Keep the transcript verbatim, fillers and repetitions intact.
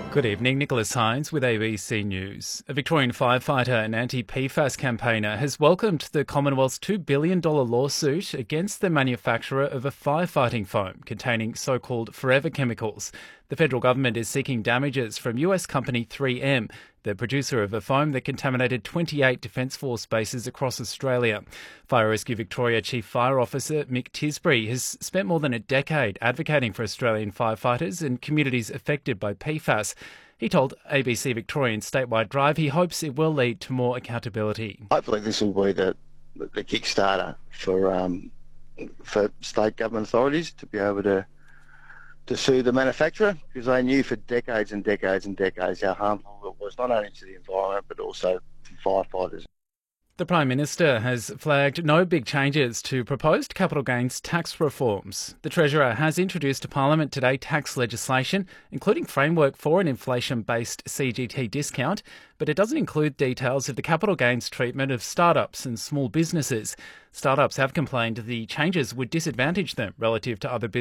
Good evening, Nicholas Hines with A B C News. A Victorian firefighter and anti-P FAS campaigner has welcomed the Commonwealth's two billion dollars lawsuit against the manufacturer of a firefighting foam containing so-called forever chemicals. The federal government is seeking damages from U S company three M, the producer of a foam that contaminated twenty-eight Defence Force bases across Australia. Fire Rescue Victoria Chief Fire Officer Mick Tisbury has spent more than a decade advocating for Australian firefighters and communities affected by P FAS. He told A B C Victorian Statewide Drive he hopes it will lead to more accountability. Hopefully this will be the, the kickstarter for um, for state government authorities to be able to to sue the manufacturer, because they knew for decades and decades and decades how harmful it was, not only to the environment but also to firefighters. The Prime Minister has flagged no big changes to proposed capital gains tax reforms. The Treasurer has introduced to Parliament today tax legislation, including framework for an inflation-based C G T discount, but it doesn't include details of the capital gains treatment of startups and small businesses. Startups have complained the changes would disadvantage them relative to other businesses.